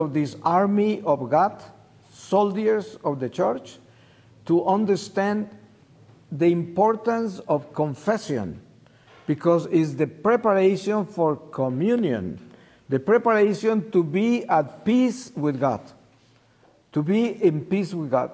of this army of God, soldiers of the church, to understand the importance of confession, because it's the preparation for communion, the preparation to be at peace with God, to be in peace with God.